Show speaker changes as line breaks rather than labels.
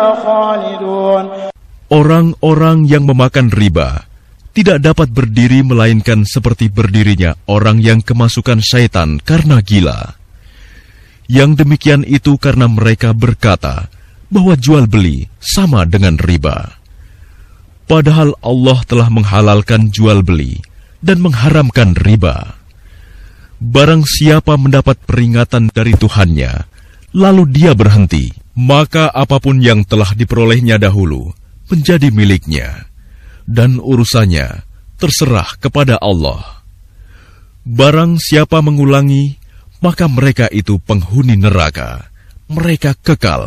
خالدون.
Orang-orang yang memakan riba tidak dapat berdiri melainkan seperti berdirinya orang yang kemasukan syaitan karena gila. Yang demikian itu karena mereka berkata bahwa jual beli sama dengan riba. Padahal Allah telah menghalalkan jual beli dan mengharamkan riba. Barang siapa mendapat peringatan dari Tuhannya, lalu dia berhenti, maka apapun yang telah diperolehnya dahulu menjadi miliknya, dan urusannya terserah kepada Allah. Barang siapa mengulangi, maka mereka itu penghuni neraka, mereka kekal